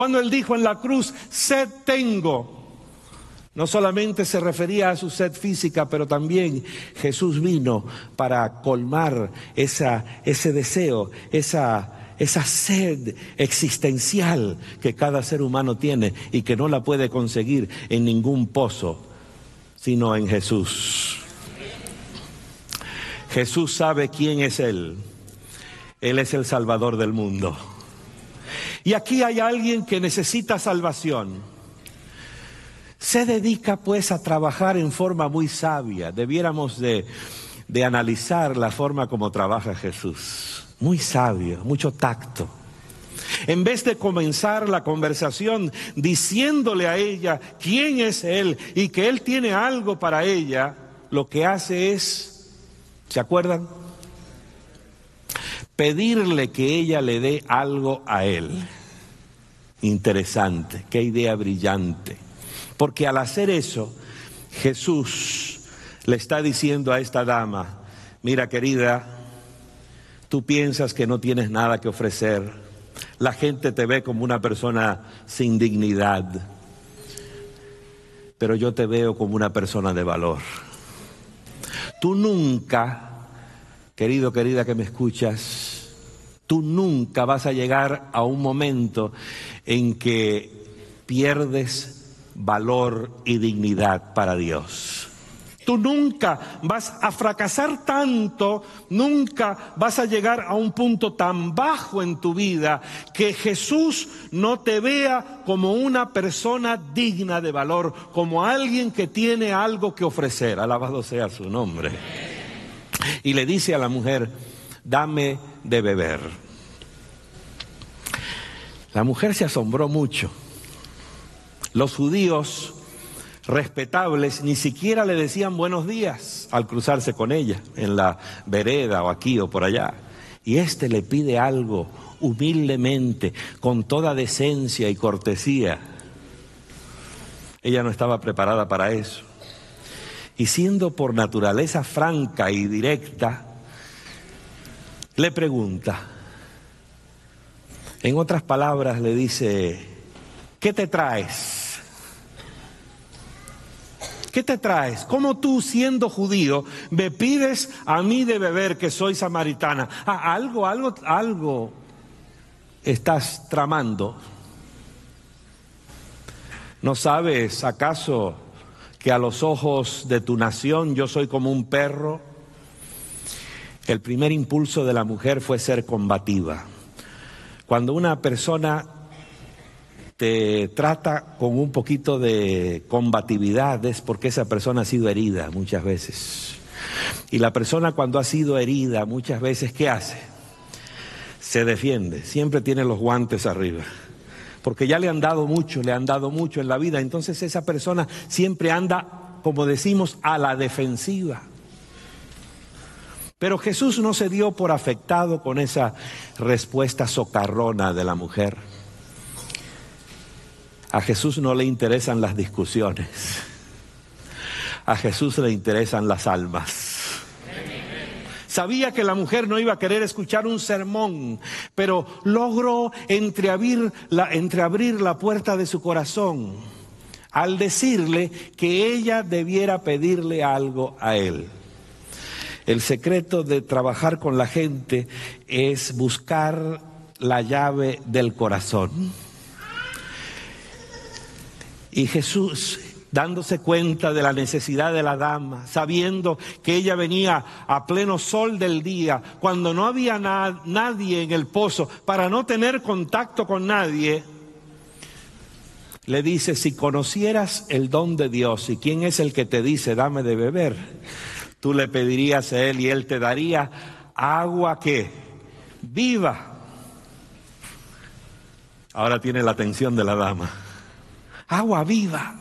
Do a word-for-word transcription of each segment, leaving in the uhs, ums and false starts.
Cuando Él dijo en la cruz, sed tengo, no solamente se refería a su sed física, pero también Jesús vino para colmar esa, ese deseo, esa, esa sed existencial que cada ser humano tiene y que no la puede conseguir en ningún pozo, sino en Jesús. Jesús sabe quién es Él. Él es el Salvador del mundo. Y aquí hay alguien que necesita salvación. Se dedica pues a trabajar en forma muy sabia. Debiéramos de, de analizar la forma como trabaja Jesús. Muy sabio, mucho tacto. En vez de comenzar la conversación diciéndole a ella quién es Él y que Él tiene algo para ella, lo que hace es, ¿se acuerdan? Pedirle que ella le dé algo a Él. Interesante, qué idea brillante. Porque al hacer eso, Jesús le está diciendo a esta dama, mira querida, tú piensas que no tienes nada que ofrecer. La gente te ve como una persona sin dignidad, pero yo te veo como una persona de valor. Tú nunca, querido, querida que me escuchas, tú nunca vas a llegar a un momento en que pierdes valor y dignidad para Dios. Tú nunca vas a fracasar tanto, nunca vas a llegar a un punto tan bajo en tu vida que Jesús no te vea como una persona digna de valor, como alguien que tiene algo que ofrecer. Alabado sea su nombre. Y le dice a la mujer, dame de beber. La mujer se asombró mucho. Los judíos respetables ni siquiera le decían buenos días al cruzarse con ella en la vereda o aquí o por allá. Y este le pide algo humildemente, con toda decencia y cortesía. Ella no estaba preparada para eso. Y siendo por naturaleza franca y directa, le pregunta. En otras palabras le dice, ¿qué te traes? ¿Qué te traes? ¿Cómo tú, siendo judío, me pides a mí de beber que soy samaritana? Ah, algo, algo, algo estás tramando. ¿No sabes acaso que a los ojos de tu nación yo soy como un perro? El primer impulso de la mujer fue ser combativa. Cuando una persona te trata con un poquito de combatividad es porque esa persona ha sido herida muchas veces. Y la persona cuando ha sido herida muchas veces, ¿qué hace? Se defiende, siempre tiene los guantes arriba. Porque ya le han dado mucho, le han dado mucho en la vida. Entonces esa persona siempre anda, como decimos, a la defensiva. Pero Jesús no se dio por afectado con esa respuesta socarrona de la mujer. A Jesús no le interesan las discusiones. A Jesús le interesan las almas. Sabía que la mujer no iba a querer escuchar un sermón, pero logró entreabrir la, entreabrir la puerta de su corazón al decirle que ella debiera pedirle algo a él. El secreto de trabajar con la gente es buscar la llave del corazón. Y Jesús, dándose cuenta de la necesidad de la dama, sabiendo que ella venía a pleno sol del día, cuando no había na- nadie en el pozo, para no tener contacto con nadie, le dice, si conocieras el don de Dios y quién es el que te dice, dame de beber, tú le pedirías a Él y Él te daría agua que viva. Ahora tiene la atención de la dama. Agua viva.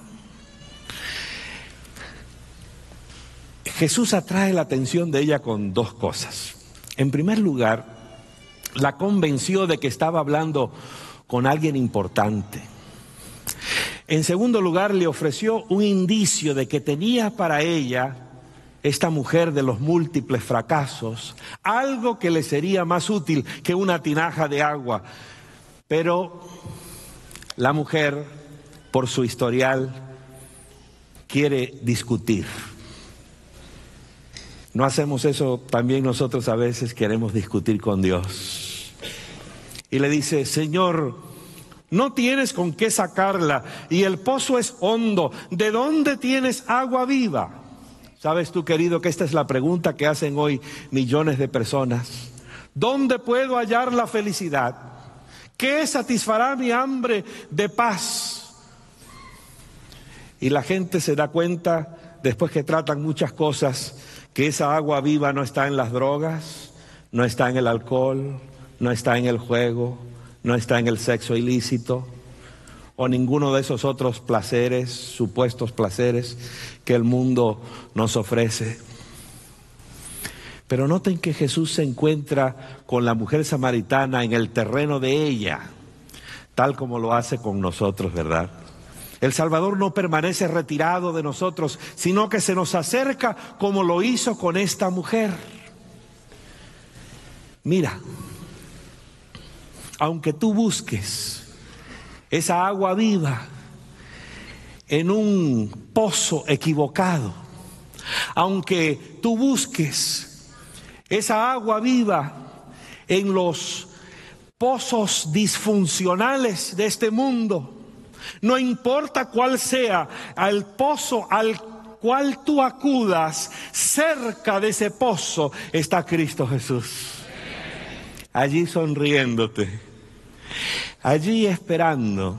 Jesús atrae la atención de ella con dos cosas. En primer lugar, la convenció de que estaba hablando con alguien importante. En segundo lugar, le ofreció un indicio de que tenía para ella, esta mujer de los múltiples fracasos, algo que le sería más útil que una tinaja de agua. Pero La mujer, por su historial, quiere discutir. ¿No hacemos eso también nosotros a veces? Queremos discutir con Dios. Y le dice: Señor, no tienes con qué sacarla y el pozo es hondo. ¿De dónde tienes agua viva? ¿Sabes tú, querido, que esta es la pregunta que hacen hoy millones de personas? ¿Dónde puedo hallar la felicidad? ¿Qué satisfará mi hambre de paz? Y la gente se da cuenta, después que tratan muchas cosas, que esa agua viva no está en las drogas, no está en el alcohol, no está en el juego, no está en el sexo ilícito o ninguno de esos otros placeres, supuestos placeres que el mundo nos ofrece. Pero noten que Jesús se encuentra con la mujer samaritana en el terreno de ella, tal como lo hace con nosotros, ¿verdad? El Salvador no permanece retirado de nosotros, sino que se nos acerca como lo hizo con esta mujer. Mira, aunque tú busques esa agua viva en un pozo equivocado, aunque tú busques esa agua viva en los pozos disfuncionales de este mundo, no importa cuál sea el pozo al cual tú acudas, cerca de ese pozo está Cristo Jesús. Allí sonriéndote, allí esperando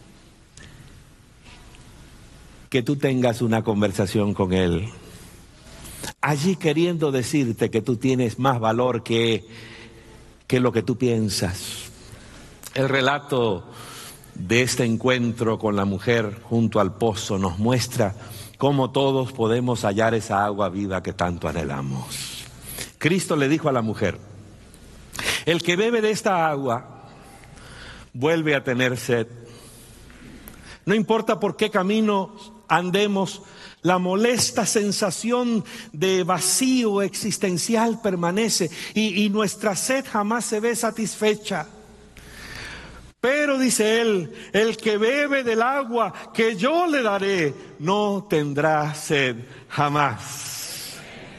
que tú tengas una conversación con Él, allí queriendo decirte que tú tienes más valor que, que lo que tú piensas. El relato de este encuentro con la mujer junto al pozo nos muestra cómo todos podemos hallar esa agua viva que tanto anhelamos. Cristo le dijo a la mujer: el que bebe de esta agua vuelve a tener sed. No importa por qué camino andemos, la molesta sensación de vacío existencial permanece y, y nuestra sed jamás se ve satisfecha. Pero dice él, el que bebe del agua que yo le daré no tendrá sed jamás.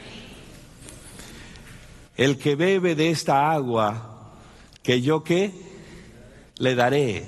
El que bebe de esta agua que yo qué le daré.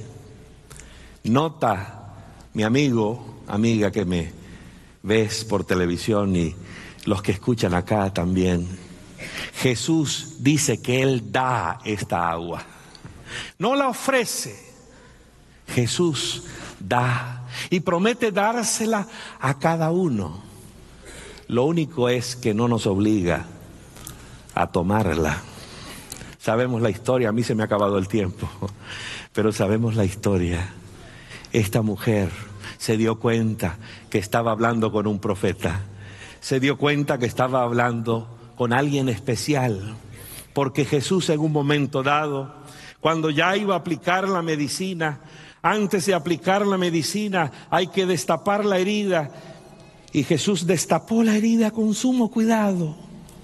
Nota, mi amigo, amiga que me ves por televisión y los que escuchan acá también. Jesús dice que Él da esta agua. No la ofrece. Jesús da y promete dársela a cada uno. Lo único es que no nos obliga a tomarla. Sabemos la historia, a mí se me ha acabado el tiempo, pero sabemos la historia. Esta mujer se dio cuenta que estaba hablando con un profeta, se dio cuenta que estaba hablando con alguien especial, porque Jesús en un momento dado, cuando ya iba a aplicar la medicina, antes de aplicar la medicina hay que destapar la herida, y Jesús destapó la herida con sumo cuidado.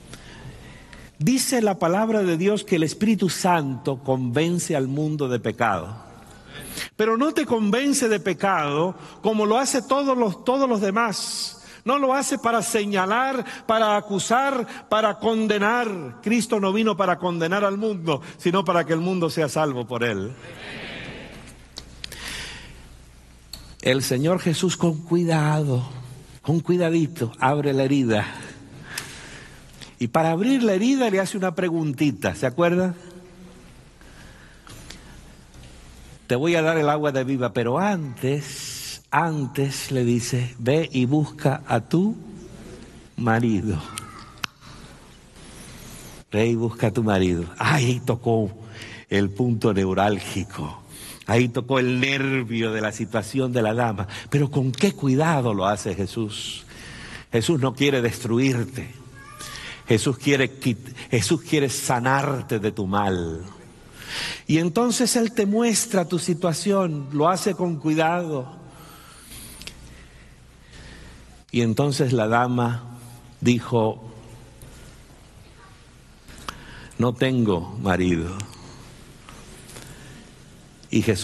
Dice la palabra de Dios que el Espíritu Santo convence al mundo de pecado, pero no te convence de pecado como lo hace todos los, todos los demás. No lo hace para señalar, para acusar, para condenar. Cristo no vino para condenar al mundo, sino para que el mundo sea salvo por Él. El Señor Jesús, con cuidado, con cuidadito, abre la herida. Y para abrir la herida le hace una preguntita, ¿se acuerdan? Te voy a dar el agua de vida, pero antes, antes le dice, ve y busca a tu marido. Ve y busca a tu marido. Ahí tocó el punto neurálgico. Ahí tocó el nervio de la situación de la dama. Pero con qué cuidado lo hace Jesús. Jesús no quiere destruirte. Jesús quiere, Jesús quiere sanarte de tu mal. Y entonces Él te muestra tu situación, lo hace con cuidado. Y entonces la dama dijo, no tengo marido. Y Jesús